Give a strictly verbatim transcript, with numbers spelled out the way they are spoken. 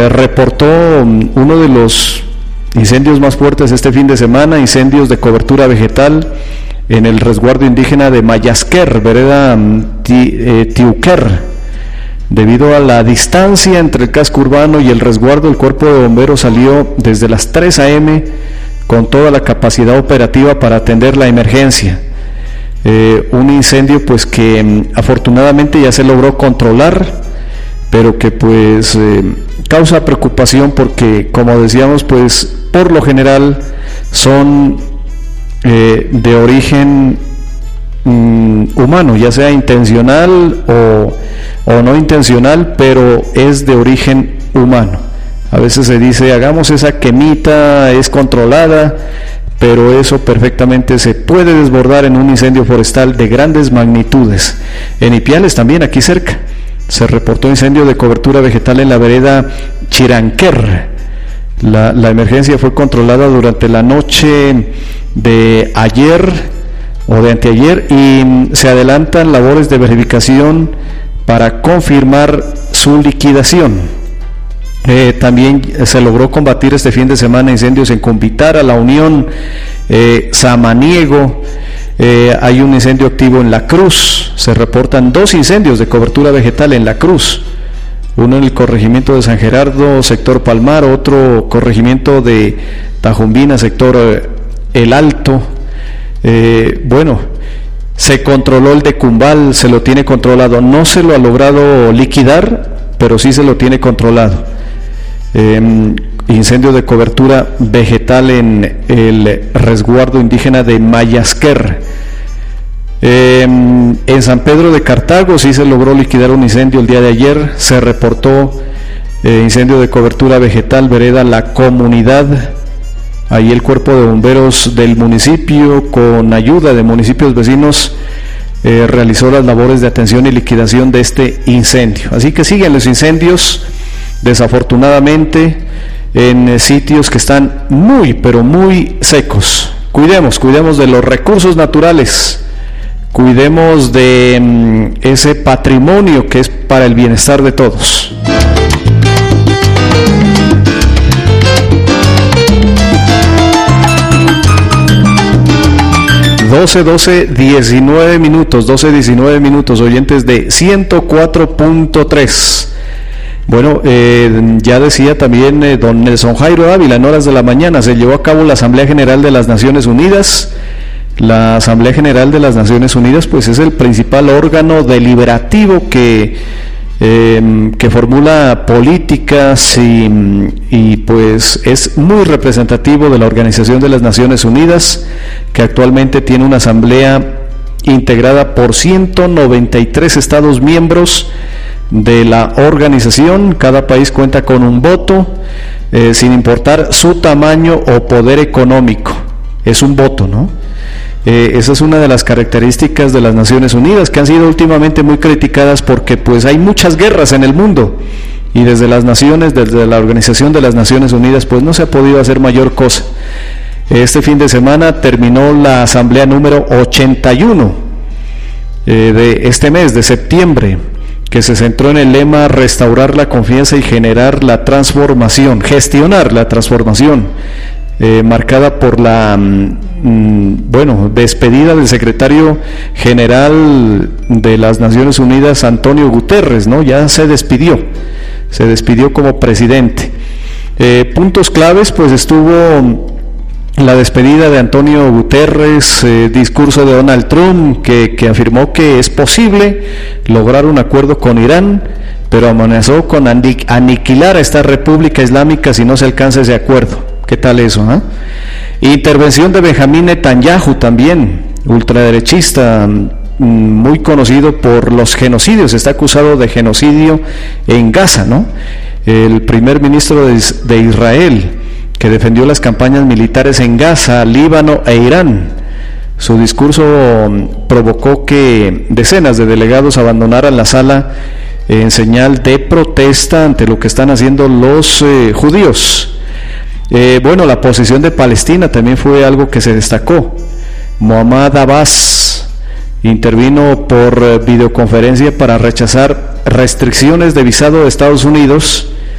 se reportó uno de los incendios más fuertes este fin de semana, incendios de cobertura vegetal en el resguardo indígena de Mayasquer, vereda Ti, eh, Tiuquer. Debido a la distancia entre el casco urbano y el resguardo, el cuerpo de bomberos salió desde las tres a eme con toda la capacidad operativa para atender la emergencia. Eh, un incendio pues que um, afortunadamente ya se logró controlar, pero que pues eh, causa preocupación porque, como decíamos, pues por lo general son eh, de origen um, humano, ya sea intencional o o no intencional, pero es de origen humano. A veces se dice, hagamos esa quemita, es controlada, pero eso perfectamente se puede desbordar en un incendio forestal de grandes magnitudes. En Ipiales también, aquí cerca, se reportó incendio de cobertura vegetal en la vereda Chiranquer. La, la emergencia fue controlada durante la noche de ayer o de anteayer y se adelantan labores de verificación para confirmar su liquidación. Eh, también se logró combatir este fin de semana incendios en Cumbitara, La Unión, eh, Samaniego. Eh, hay un incendio activo en La Cruz. Se reportan dos incendios de cobertura vegetal en La Cruz. Uno en el corregimiento de San Gerardo, sector Palmar, otro corregimiento de Tajumbina, sector eh, El Alto. Eh, bueno, se controló el de Cumbal, se lo tiene controlado, no se lo ha logrado liquidar, pero sí se lo tiene controlado. Eh, incendio de cobertura vegetal en el resguardo indígena de Mayasquer. Eh, en San Pedro de Cartago sí se logró liquidar un incendio el día de ayer, se reportó eh, incendio de cobertura vegetal, vereda La Comunidad. Ahí el cuerpo de bomberos del municipio, con ayuda de municipios vecinos, eh, realizó las labores de atención y liquidación de este incendio. Así que siguen los incendios, desafortunadamente, en eh, sitios que están muy, pero muy secos. Cuidemos, cuidemos de los recursos naturales, cuidemos de mm, ese patrimonio que es para el bienestar de todos. doce, doce, diecinueve minutos, doce, diecinueve minutos, oyentes de ciento cuatro punto tres. Bueno, eh, ya decía también eh, don Nelson Jairo Ávila, en horas de la mañana se llevó a cabo la Asamblea General de las Naciones Unidas. La Asamblea General de las Naciones Unidas pues es el principal órgano deliberativo que Eh, que formula políticas y, y pues es muy representativo de la Organización de las Naciones Unidas, que actualmente tiene una asamblea integrada por ciento noventa y tres estados miembros de la organización. Cada país cuenta con un voto, eh, sin importar su tamaño o poder económico. Es un voto, ¿no? Eh, esa es una de las características de las Naciones Unidas, que han sido últimamente muy criticadas porque pues hay muchas guerras en el mundo y desde las naciones, desde la Organización de las Naciones Unidas, pues no se ha podido hacer mayor cosa. Este fin de semana terminó la asamblea número ochenta y uno eh, de este mes, de septiembre, que se centró en el lema restaurar la confianza y generar la transformación, gestionar la transformación. Eh, marcada por la mm, bueno, despedida del secretario general de las Naciones Unidas, Antonio Guterres, ¿no? Ya se despidió, se despidió como presidente. Eh, puntos claves, pues estuvo la despedida de Antonio Guterres, eh, discurso de Donald Trump, que, que afirmó que es posible lograr un acuerdo con Irán, pero amenazó con aniquilar a esta República Islámica si no se alcanza ese acuerdo. ¿Qué tal eso? ¿eh? Intervención de Benjamín Netanyahu también, ultraderechista, muy conocido por los genocidios, está acusado de genocidio en Gaza, ¿no? El primer ministro de, de Israel, que defendió las campañas militares en Gaza, Líbano e Irán. Su discurso provocó que decenas de delegados abandonaran la sala en señal de protesta ante lo que están haciendo los eh, judíos. Eh, bueno, la posición de Palestina también fue algo que se destacó. Mohammad Abbas intervino por videoconferencia para rechazar restricciones de visado de Estados Unidos